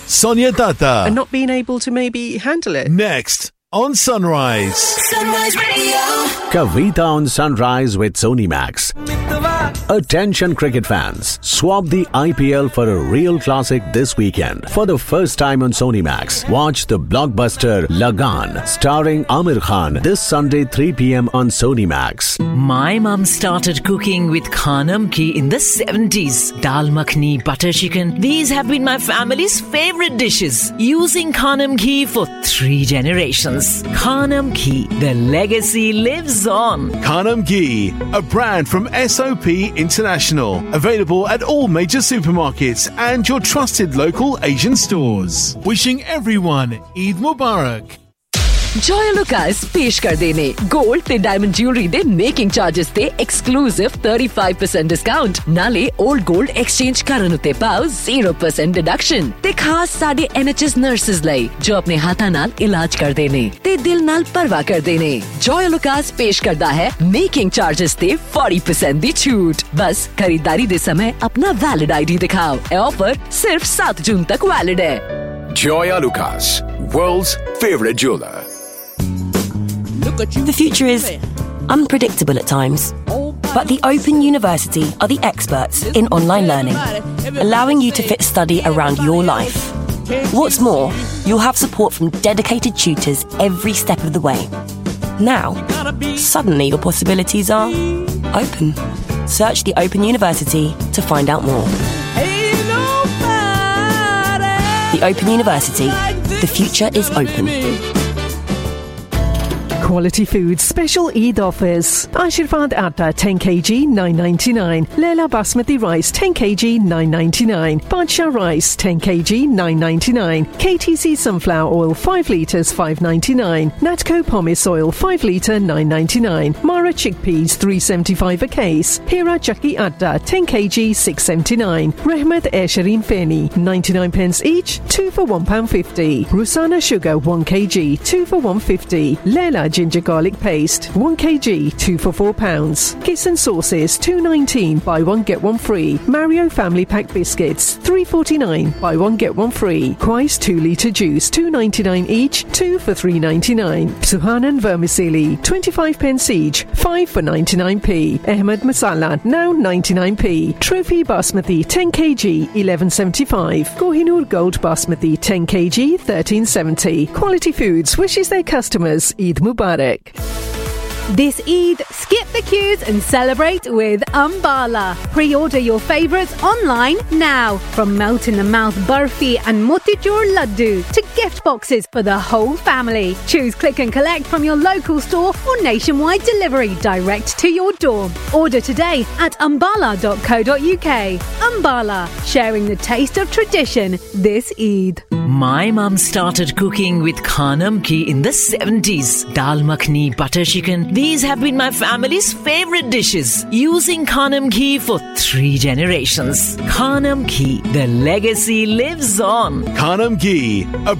Sonia Dutta. And not being able to maybe handle it. Next on Sunrise. Sunrise Radio. Kavita on Sunrise with Sony Max. Attention cricket fans, swap the IPL for a real classic this weekend. For the first time on Sony Max, watch the blockbuster Lagan starring Amir Khan this Sunday 3 p.m. on Sony Max. My mum started cooking with Khanam Ki in the 70s. Dal makhni, butter chicken. These have been my family's favorite dishes. Using Khanam Ki for 3 generations. Khanam Ki, the legacy lives on. Khanam Ghee, a brand from SOP International. Available at all major supermarkets and your trusted local Asian stores. Wishing everyone Eid Mubarak. Joya Lucas पेश कर देने gold ते diamond jewellery they making charges ते exclusive 35% discount नाले old gold exchange करन उते पाओ 0% deduction ते खास साडे NHS नर्सेस लई जो अपने हाथां नाल इलाज कर देने ते दिल नाल परवाह कर देने Joya Lucas पेश करदा है मेकिंग चार्जेस ते 40% दी छूट बस खरीदारी दे समय अपना वैलिड आईडी दिखाओ ए ऑफर सिर्फ 7 जून तक वैलिड है Joya Lucas, world's favorite jeweler. The future is unpredictable at times, but the Open University are the experts in online learning, allowing you to fit study around your life. What's more, you'll have support from dedicated tutors every step of the way. Now, suddenly your possibilities are open. Search the Open University to find out more. The Open University. The future is open. Quality Foods special Eid offers. Ashirvad Atta 10 kg $9.99. Leela Basmati rice 10 kg $9.99. Badshah rice 10 kg $9.99. KTC sunflower oil 5 litres $5.99. Natco pomace oil 5 litre $9.99. Mara chickpeas $3.75 a case. Hira Chakki Atta 10 kg $6.79. Rehmat Airshireen Feni 99 pence each, 2 for £1.50. Rusana sugar 1 kg 2 for £1.50. Leela ginger garlic paste 1 kg 2 for £4. Kissan sauces $2.19 buy one get one free. Mario family pack biscuits $3.49 buy one get one free. Quais 2 litre juice $2.99 each, 2 for £3.99. Suhanan vermicelli 25 pence each, 5 for 99p. Ahmed masala now 99p. Trophy basmati 10 kg $11.75. Kohinoor gold basmati 10 kg $13.70. Quality Foods wishes their customers Eid Mubarak. This Eid, skip the queues and celebrate with Ambala. Pre-order your favourites online now. From melt-in-the-mouth barfi and motichur laddu to gift boxes for the whole family. Choose click and collect from your local store or nationwide delivery direct to your door. Order today at ambala.co.uk. Ambala, sharing the taste of tradition this Eid. My mum started cooking with Khanam Ki in the 70s. Dal makhni, butter chicken. These have been my family's favorite dishes. Using Khanam Ki for 3 generations. Khanam Ki, the legacy lives on. Khanam Ghee, a